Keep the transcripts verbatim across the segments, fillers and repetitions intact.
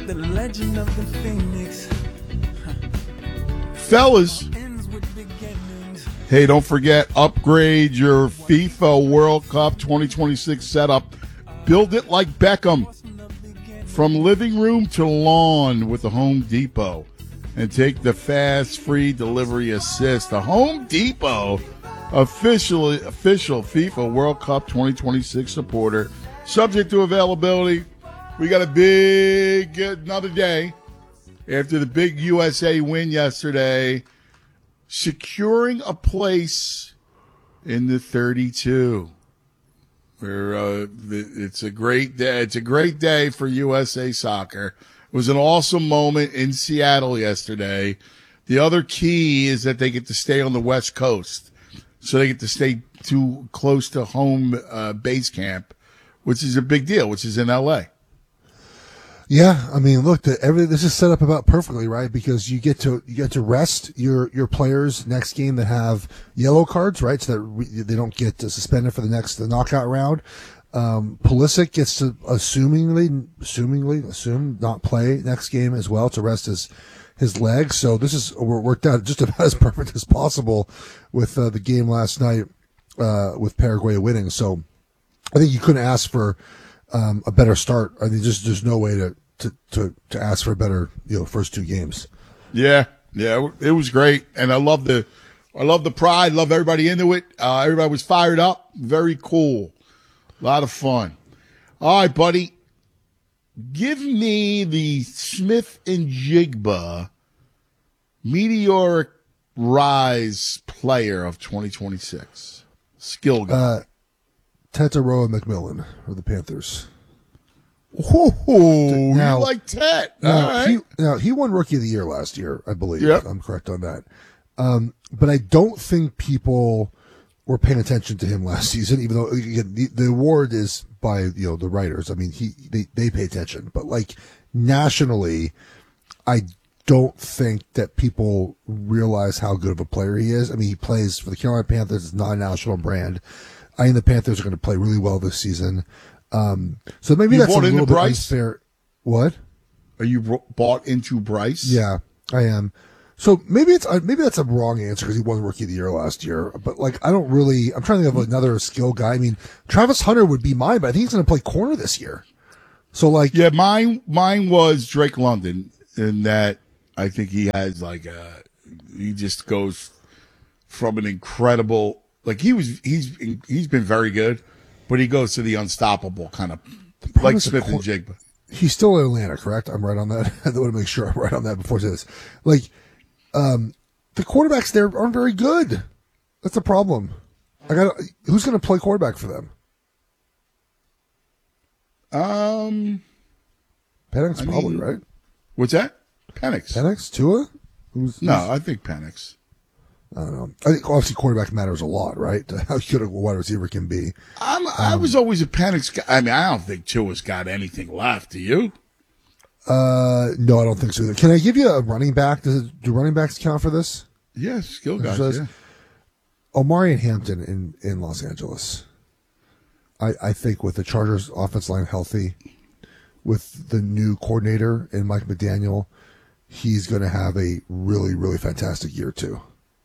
The legend of the Phoenix. Fellas, hey, don't forget, upgrade your FIFA World Cup twenty twenty-six setup. Build it like Beckham. From living room to lawn with the Home Depot. And take the fast, free delivery assist. The Home Depot, officially, official FIFA World Cup twenty twenty-six supporter. Subject to availability. We got a big, another day after the big U S A win yesterday. Securing a place in the thirty-two. Where, uh, it's a great day. It's a great day for U S A soccer. It was an awesome moment in Seattle yesterday. The other key is that they get to stay on the West Coast. So they get to stay too close to home uh, base camp, which is a big deal, which is in L A. Yeah, I mean, look, the, everything this is set up about perfectly, right? Because you get to you get to rest your your players next game that have yellow cards, right? So that re, they don't get suspended for the next the knockout round. Um, Pulisic gets to assumingly, assumingly, assume not play next game as well to rest his his legs. So this is worked out just about as perfect as possible with uh, the game last night uh, with Paraguay winning. So I think you couldn't ask for. Um, a better start. I mean, just there's no way to, to, to, to ask for a better, you know, first two games. Yeah, yeah, it was great, and I love the, I love the pride. Love everybody into it. Uh, everybody was fired up. Very cool. A lot of fun. All right, buddy. Give me the Smith and Jigba meteoric rise player of twenty twenty-six. Skill guy. Uh, Tetaroa McMillan of the Panthers. Oh, now, you like Tet. Now, All right. he, now, he won Rookie of the Year last year, I believe. Yep. I'm correct on that. Um, but I don't think people were paying attention to him last season, even though again, the, the award is by, you know, the writers. I mean, he they, they pay attention. But, like, nationally, I don't think that people realize how good of a player he is. I mean, he plays for the Carolina Panthers. It's not a national brand. I think the Panthers are going to play really well this season. Um, so maybe you that's a little bit Bryce? unfair. What? Are you bro- bought into Bryce? Yeah, I am. So maybe it's uh, maybe that's a wrong answer because he won Rookie of the Year last year. But like, I don't really. I'm trying to think of another skill guy. I mean, Travis Hunter would be mine, but I think he's going to play corner this year. So like, yeah, mine mine was Drake London, in that I think he has like a, he just goes from an incredible. Like he was, he's he's been very good, but he goes to the unstoppable kind of, like Smith and Jigba. He's still in Atlanta, correct? I'm right on that. I want to make sure I'm right on that before I say this. Like, um, the quarterbacks there aren't very good. That's the problem. I got who's going to play quarterback for them? Um, Penix I probably, mean, right? What's that? Penix. Penix, Tua? Who's, no, who's, I think Penix. I don't know. I think obviously quarterback matters a lot, right? How good a wide receiver can be. I'm, I um, was always a Penix guy. I mean, I don't think Tua's got anything left. Do you? Uh, no, I don't think so either. Can I give you a running back? Does it, do running backs count for this? Yeah, skill guys. Says, Yeah. Omari and Hampton in, in Los Angeles. I, I think with the Chargers offense line healthy, with the new coordinator and Mike McDaniel, he's going to have a really, really fantastic year too.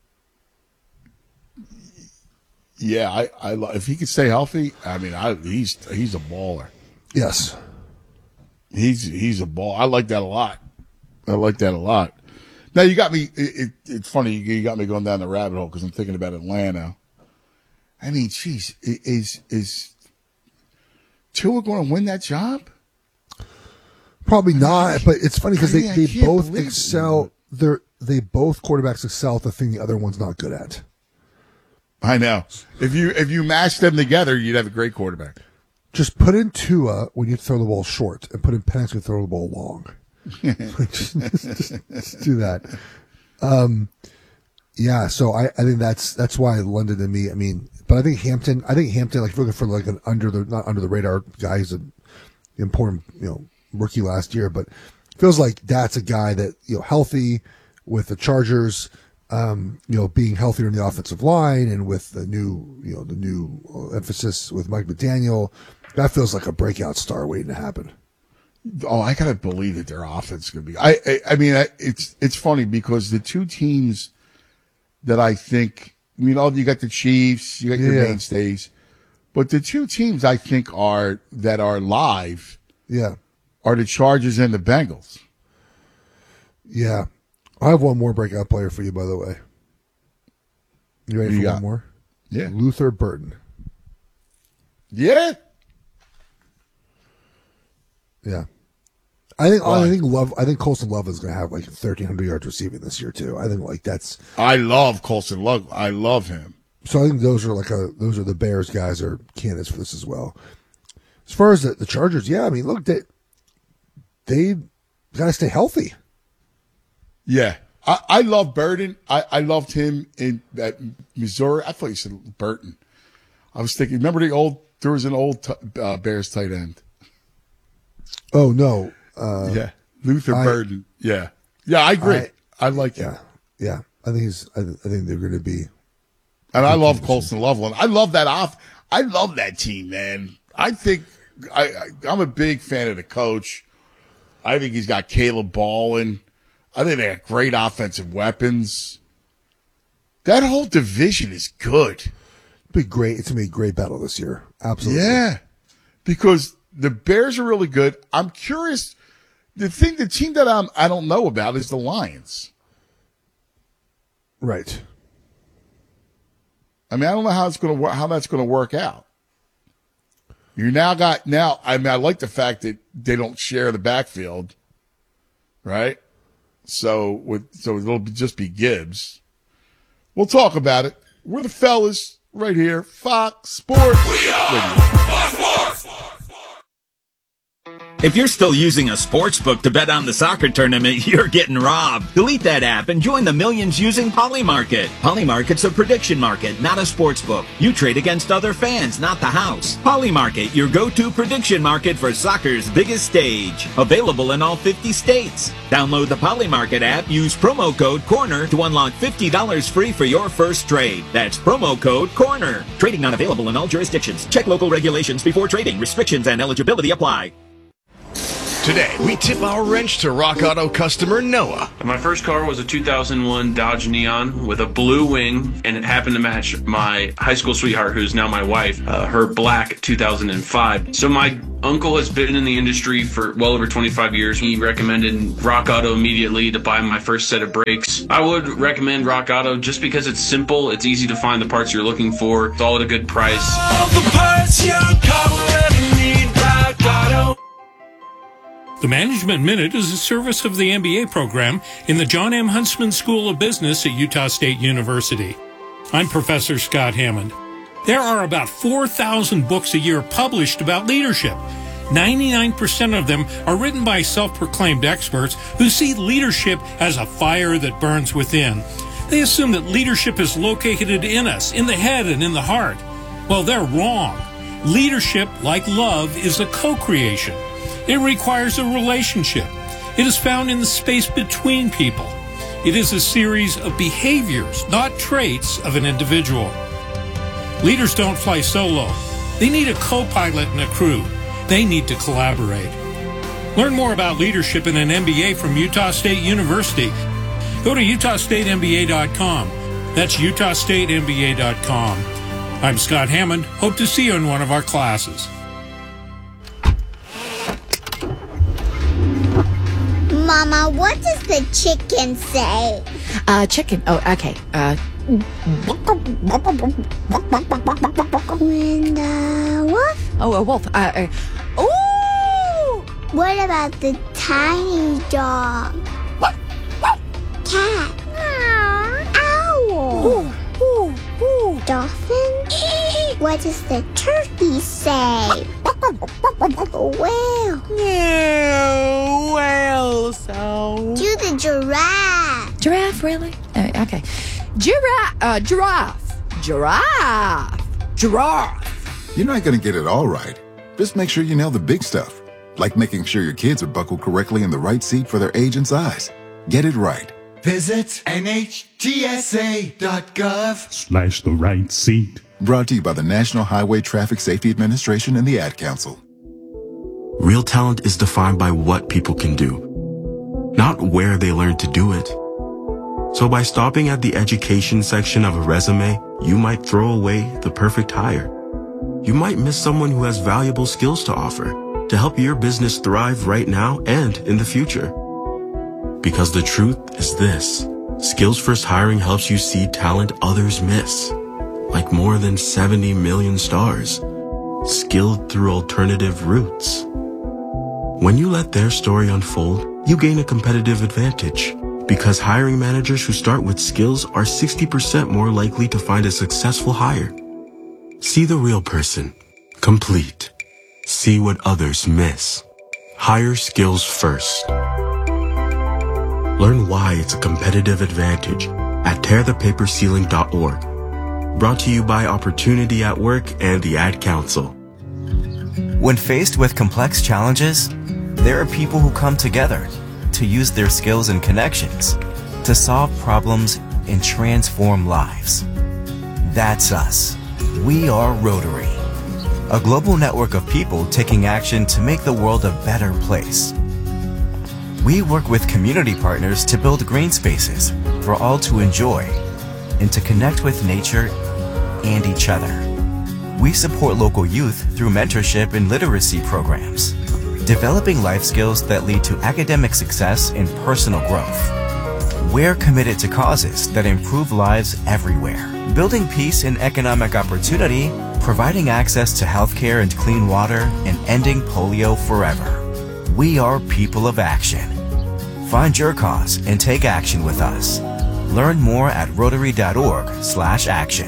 Yeah, I, I, if he could stay healthy, I mean, I, he's he's a baller. Yes, he's he's a ball. I like that a lot. I like that a lot. Now you got me. It, it, it's funny you got me going down the rabbit hole because I'm thinking about Atlanta. I mean, geez, is is Tua going to win that job? Probably not. But it's funny because they, I mean, they both excel. They they both quarterbacks excel at the thing the other one's not good at. I know. If you if you mash them together, you'd have a great quarterback. Just put in Tua when you throw the ball short, and put in Penix when you throw the ball long. just, just, just do that. Um, yeah. So I, I think that's that's why London to me. I mean, but I think Hampton. I think Hampton. Like if you're looking for like an under the not under the radar guy, he's an important you know rookie last year, but feels like that's a guy that you know healthy with the Chargers. Um, you know, being healthier in the offensive line and with the new, you know, the new emphasis with Mike McDaniel, that feels like a breakout star waiting to happen. Oh, I gotta believe that their offense is gonna be. I, I, I mean, I, it's it's funny because the two teams that I think, I mean, oh, you got the Chiefs, you got your Yeah. mainstays, but the two teams I think are that are live Yeah. are the Chargers and the Bengals. Yeah. I have one more breakout player for you, by the way. You ready Who for you one got? more? Yeah, Luther Burton. yeah. Yeah. I think Why? I think Love I think Colson Love is gonna have like thirteen hundred yards receiving this year too. I think like that's I love Colson Love. I love him. so I think those are like a those are the Bears guys are candidates for this as well. As far as the, the Chargers, yeah, I mean look they they gotta stay healthy. Yeah, I, I love Burton. I, I loved him in that Missouri. I thought you said Burton. I was thinking. Remember the old? There was an old t- uh, Bears tight end. Oh no. Uh Yeah, Luther I- Burton. Yeah, yeah, I agree. I- I, like yeah. him, Yeah. I think he's I, th- I think they're gonna be and I love Colson Loveland. I love that off. I love that team, man. I think I, I I'm a big fan of the coach. I think he's got Caleb Ballin. I think they have great offensive weapons. That whole division is good. be great it's gonna be a great battle this year. Absolutely. Yeah, because the Bears are really good. I'm curious. The thing, the team that I'm, I don't know about is the Lions. Right. I mean, I don't know how it's going to work, how that's going to work out. You now got now. I mean, I like the fact that they don't share the backfield, right? So with so it'll just be Gibbs. We'll talk about it. We're the fellas right here, Fox Sports. If you're still using a sports book to bet on the soccer tournament, you're getting robbed. Delete that app and join the millions using Polymarket. Polymarket's a prediction market, not a sports book. You trade against other fans, not the house. Polymarket, your go-to prediction market for soccer's biggest stage. Available in all fifty states. Download the Polymarket app, use promo code CORNER to unlock fifty dollars free for your first trade. That's promo code CORNER. Trading not available in all jurisdictions. Check local regulations before trading. Restrictions and eligibility apply. Today, we tip our wrench to Rock Auto customer Noah. My first car was a two thousand one Dodge Neon with a blue wing, and it happened to match my high school sweetheart, who's now my wife, uh, her black two thousand five. So my uncle has been in the industry for well over twenty-five years. He recommended Rock Auto immediately to buy my first set of brakes. I would recommend Rock Auto just because it's simple, it's easy to find the parts you're looking for, it's all at a good price. All the parts your car will ever need, Rock Auto. The Management Minute is a service of the M B A program in the John M. Huntsman School of Business at Utah State University. I'm Professor Scott Hammond. There are about four thousand books a year published about leadership. ninety-nine percent of them are written by self-proclaimed experts who see leadership as a fire that burns within. They assume that leadership is located in us, in the head and in the heart. Well, they're wrong. Leadership, like love, is a co-creation. It requires a relationship. It is found in the space between people. It is a series of behaviors, not traits of an individual. Leaders don't fly solo. They need a co-pilot and a crew. They need to collaborate. Learn more about leadership in an M B A from Utah State University. Go to utah state m b a dot com. That's utah state m b a dot com. I'm Scott Hammond. Hope to see you in one of our classes. Mama, what does the chicken say? Uh, chicken. Oh, okay. Uh, When the wolf? oh, a wolf. Uh, uh, ooh! What about the tiny dog? Cat? Owl? Ooh, ooh, ooh. Dolphin? What does the turkey say? Whale? No, well, so. Do the giraffe? Giraffe, really? Uh, okay. Giraffe, uh, giraffe. Giraffe. Giraffe. You're not going to get it all right. Just make sure you nail the big stuff, like making sure your kids are buckled correctly in the right seat for their age and size. Get it right. Visit N H T S A dot gov. Slash the right seat. Brought to you by the National Highway Traffic Safety Administration and the Ad Council. Real talent is defined by what people can do, not where they learn to do it. So by stopping at the education section of a resume, you might throw away the perfect hire. You might miss someone who has valuable skills to offer to help your business thrive right now and in the future. Because the truth is this, Skills First Hiring helps you see talent others miss, like more than seventy million stars, skilled through alternative routes. When you let their story unfold, you gain a competitive advantage. Because hiring managers who start with skills are sixty percent more likely to find a successful hire. See the real person. Complete. See what others miss. Hire skills first. Learn why it's a competitive advantage at tear the paper ceiling dot org. Brought to you by Opportunity at Work and the Ad Council. When faced with complex challenges, there are people who come together to use their skills and connections to solve problems and transform lives. That's us. We are Rotary, a global network of people taking action to make the world a better place. We work with community partners to build green spaces for all to enjoy and to connect with nature and each other. We support local youth through mentorship and literacy programs, developing life skills that lead to academic success and personal growth. We're committed to causes that improve lives everywhere, building peace and economic opportunity, providing access to healthcare and clean water, and ending polio forever. We are people of action. Find your cause and take action with us. Learn more at rotary.org slash action.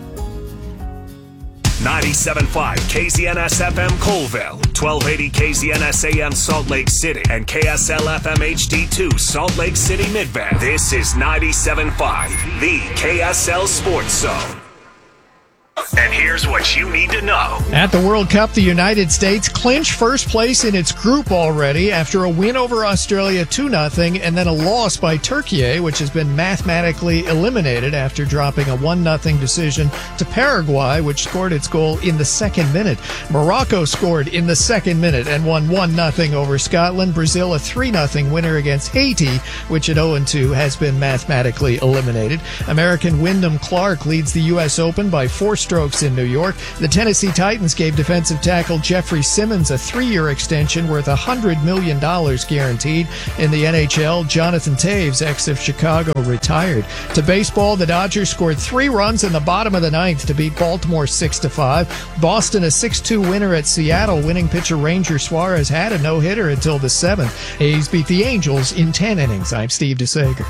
ninety-seven point five K Z N S F M Colville, twelve eighty K Z N S A M Salt Lake City, and K S L F M H D two Salt Lake City Midband. This is ninety-seven point five, the K S L Sports Zone. And here's what you need to know. At the World Cup, the United States clinched first place in its group already after a win over Australia two nothing and then a loss by Turkey, which has been mathematically eliminated after dropping a one nothing decision to Paraguay, which scored its goal in the second minute. Morocco scored in the second minute and won one nothing over Scotland. Brazil, a three nothing winner against Haiti, which at oh and two has been mathematically eliminated. American Wyndham Clark leads the U S Open by four strokes in New York. The Tennessee Titans gave defensive tackle Jeffrey Simmons a three-year extension worth one hundred million dollars guaranteed. In the N H L, Jonathan Taves, ex of Chicago, retired. To baseball, the Dodgers scored three runs in the bottom of the ninth to beat Baltimore six to five. Boston, a six two winner at Seattle. Winning pitcher Ranger Suarez had a no-hitter until the seventh. A's beat the Angels in ten innings. I'm Steve DeSager.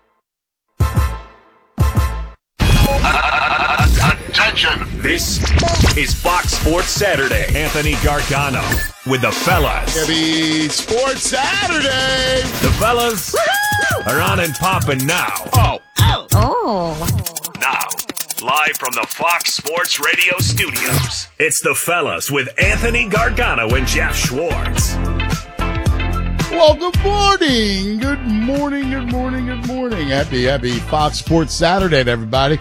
Attention! This is Fox Sports Saturday. Anthony Gargano with the fellas. Happy Sports Saturday! The fellas Woo-hoo! Are on and popping now. Oh. Oh. Oh. Now, live from the Fox Sports Radio studios, it's the fellas with Anthony Gargano and Jeff Schwartz. Well, good morning. Good morning, good morning, good morning. Happy, happy Fox Sports Saturday to everybody.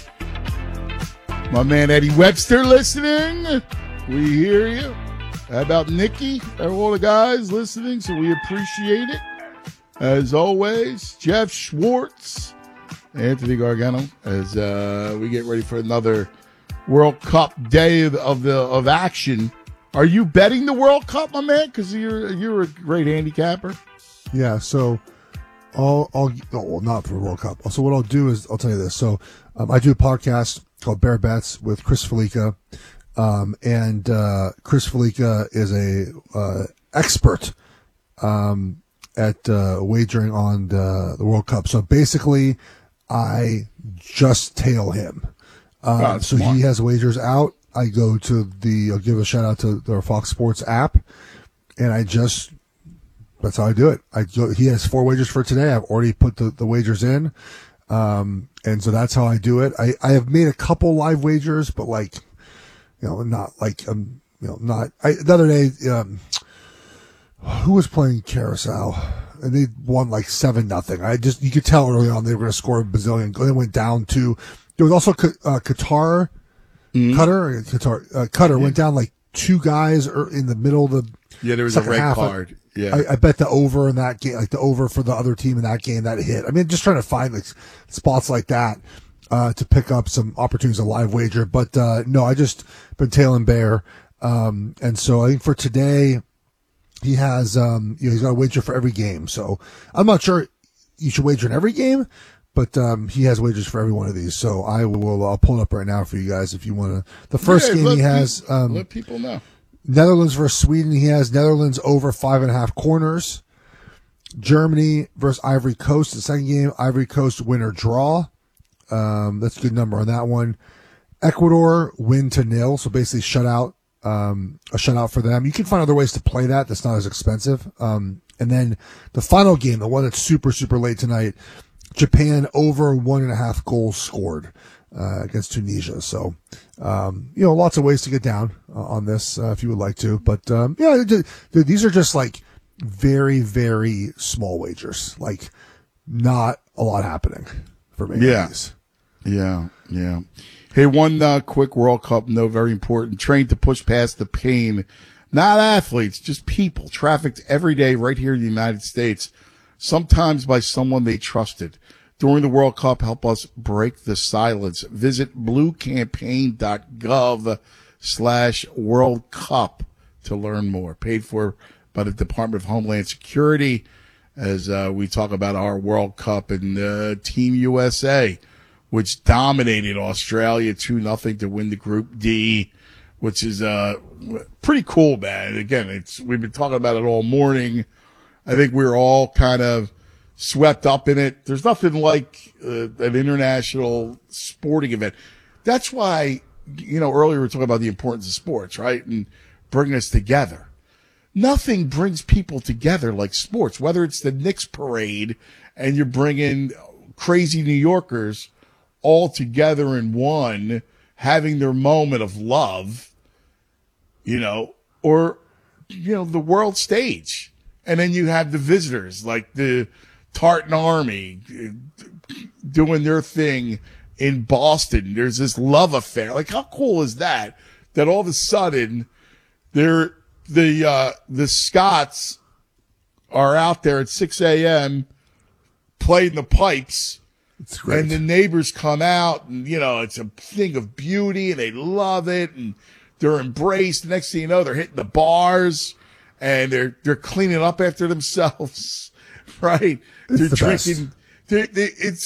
My man Eddie Webster listening. We hear you. How about Nikki? All the guys listening, so we appreciate it. As always, Jeff Schwartz, Anthony Gargano, as uh, we get ready for another World Cup day of, of the of action. Are you betting the World Cup, my man? Because you're you're a great handicapper. Yeah, so I'll, I'll oh, well, not for the World Cup. So what I'll do is, I'll tell you this. So um, I do a podcast called Bear Bets with Chris Felica. Um, and uh, Chris Felica is a uh, expert um, at uh, wagering on the, the World Cup. So basically, I just tail him. Um, oh, so smart. he has wagers out. I go to the, I'll give a shout out to the Fox Sports app, and I just, that's how I do it. I go, he has four wagers for today. I've already put the, the wagers in. Um, and so that's how I do it. I, I have made a couple live wagers, but like, you know, not like, um, you know, not, I, the other day, um, who was playing Carousel and they won like seven nothing. I just, you could tell early on they were going to score a bazillion. They went down to, there was also, uh, Qatar, mm-hmm. Qatar, Qatar, uh, Qatar yeah. went down like two guys in the middle of the, Yeah, there was a second red half, card. I, Yeah. I, I bet the over in that game, like the over for the other team in that game that hit. I mean, just trying to find like spots like that uh, to pick up some opportunities to live wager. But uh, no, I just been tailing Bear, um, and so I think for today he has um, you know he's got a wager for every game. So I'm not sure you should wager in every game, but um, he has wagers for every one of these. So I will I'll pull it up right now for you guys if you want to. The first Yeah, game let he has people, um, let people know. Netherlands versus Sweden. He has Netherlands over five and a half corners. Germany versus Ivory Coast. The second game, Ivory Coast win or draw. Um, that's a good number on that one. Ecuador win to nil, so basically shut out, um, a shutout for them. You can find other ways to play that. That's not as expensive. Um, and then the final game, the one that's super, super late tonight, Japan over one and a half goals scored, uh, against Tunisia. So, um, you know, lots of ways to get down uh, on this, uh, if you would like to. But, um, yeah, th- th- these are just like very, very small wagers. Like, not a lot happening for me. Yeah. Yeah. Yeah. Hey, one uh, quick World Cup note, very important. Trained to push past the pain. Not athletes, just people trafficked every day right here in the United States, sometimes by someone they trusted. During the World Cup, help us break the silence. Visit bluecampaign.gov slash World Cup to learn more. Paid for by the Department of Homeland Security as uh, we talk about our World Cup and uh, Team U S A, which dominated Australia two nothing to win the Group D, which is uh, pretty cool, man. Again, it's we've been talking about it all morning. I think we're all kind of swept up in it. There's nothing like uh, an international sporting event. That's why, you know, earlier we were talking about the importance of sports, right? And bringing us together. Nothing brings people together like sports, whether it's the Knicks parade and you're bringing crazy New Yorkers all together in one, having their moment of love, you know, or, you know, the world stage. And then you have the visitors like the Tartan Army doing their thing in Boston. There's this love affair. Like, how cool is that? That all of a sudden they're, the, uh, the Scots are out there at six a.m. playing the pipes. It's great. And the neighbors come out and, you know, it's a thing of beauty and they love it and they're embraced. The next thing you know, they're hitting the bars and they're, they're cleaning up after themselves, right? It's they're the best. drinking. They're, they, it's